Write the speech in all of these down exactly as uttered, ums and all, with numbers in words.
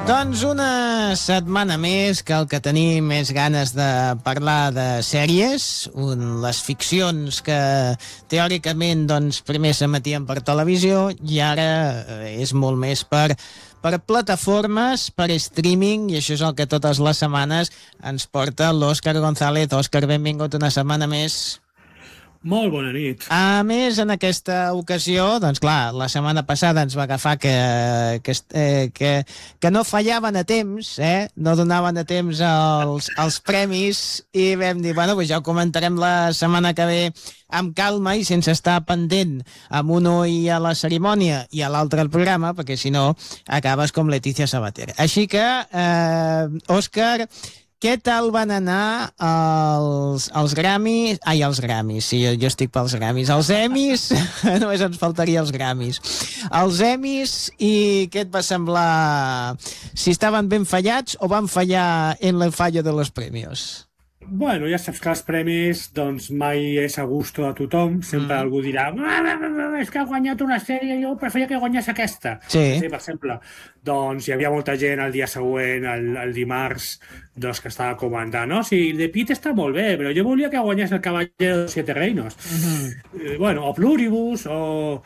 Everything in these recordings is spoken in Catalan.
Doncs una setmana més que el que tenim més ganes de parlar de sèries, un, les ficcions que teòricament doncs, primer s'emetien per televisió i ara eh, és molt més per, per plataformes, per streaming, i això és el que totes les setmanes ens porta l'Òscar González. Òscar, benvingut una setmana més. Molt bona nit. A més, en aquesta ocasió, doncs clar, la setmana passada ens va agafar que, que, eh, que, que no fallaven a temps, eh? No donaven a temps els, els premis, i vam dir, bueno, pues ja ho comentarem la setmana que ve amb calma i sense estar pendent amb un ull a la cerimònia i a l'altre al programa, perquè si no acabes com Letícia Sabater. Així que, eh, Òscar, què tal van anar els, els Grammys? Ai, els Grammys, sí, jo, jo estic pels Grammys. Els Emmys, només ens faltaria els Grammys. Els Emmys, i què et va semblar? Si estaven ben fallats o van fallar en el fallo de los premios? Bueno, ja saps que els premis doncs mai és a gusto de tothom. Sempre mm. algú dirà és que ha guanyat una sèrie, jo preferia que guanyés aquesta. Sí. Sí, per exemple, doncs hi havia molta gent el dia següent, el, el dimarts, doncs, que estava comentant, no? Sí, el de Pitt està molt bé, però jo volia que guanyés el Caballero de Siete Reinos. Mm-hmm. Eh, bueno, o Pluribus, o,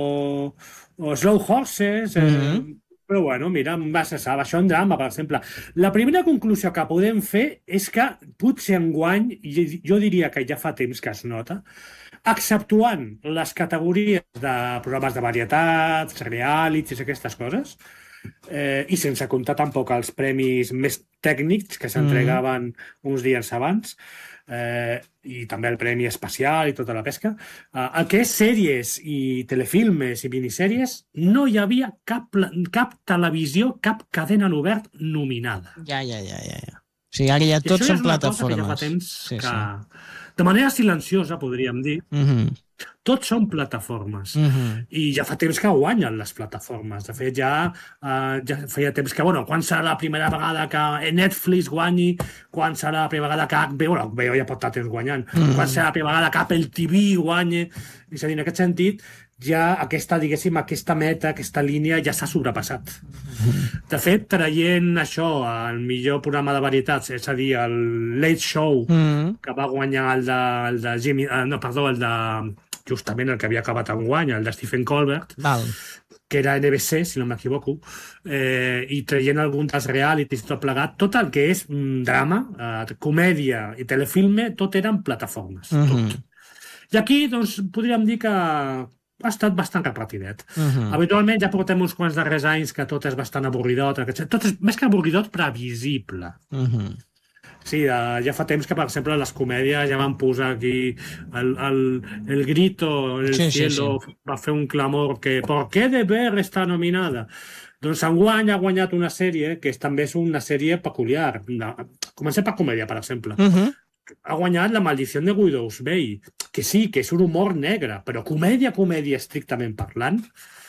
o, o Slow Horses... Eh, mm-hmm. Però bueno, mira, va cessar això en drama, per exemple. La primera conclusió que podem fer és que potser enguany, jo diria que ja fa temps que es nota, exceptuant les categories de programes de varietats, realities, aquestes coses, eh, i sense comptar tampoc els premis més tècnics que s'entregaven mm. uns dies abans, eh, i també el premi especial i tota la pesca, eh, el que és sèries i telefilmes i minissèries, no hi havia cap, cap televisió, cap cadena en obert nominada. Ja, ja, ja, ja. ja. O sigui, ara ja tots són plataformes. Ja fa temps sí, que... sí. De manera silenciosa, podríem dir, mm-hmm. tots són plataformes. Mm-hmm. I ja fa temps que guanyen les plataformes. De fet, ja, uh, ja feia temps que... Bueno, quan serà la primera vegada que Netflix guanyi? Quan serà la primera vegada que H B O? Bueno, H B O ja pot estar temps guanyant. Mm-hmm. Quan serà la primera vegada que Apple T V guanyi? És a dir, en aquest sentit, ja aquesta, diguéssim, aquesta meta, aquesta línia ja s'ha sobrepassat. De fet, traient això, el millor programa de varietats, és a dir, el Late Show, mm-hmm. que va guanyar el de, el de Jimmy... Eh, no, perdó, el de... justament el que havia acabat en guany, el de Stephen Colbert, Val. que era N B C, si no m'equivoco, eh, i traient algun dels realities i tot plegat, tot el que és mm, drama, eh, comèdia i telefilme, tot eren plataformes. Mm-hmm. Tot. I aquí, doncs, podríem dir que ha estat bastant repartidet. Uh-huh. Habitualment ja portem uns quants darrers anys que tot és bastant avorridot, tot és més que avorridot, previsible. Uh-huh. Sí, uh, ja fa temps que, per exemple, les comèdies ja van posar aquí el, el, el grito, el sí, cielo, sí, sí. va fer un clamor que ¿por qué de ver està nominada? Doncs enguany ha guanyat una sèrie que és, també és una sèrie peculiar. Comencem per comèdia, per exemple. Uh-huh. Ha guanyat La maldició de Widow's Bay, que sí, que és un humor negre, però comèdia, comèdia estrictament parlant,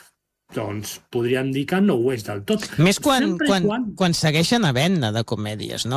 doncs podríem dir que no ho és del tot. Més quan, quan, quan... quan segueixen havent-ne de comèdies, no?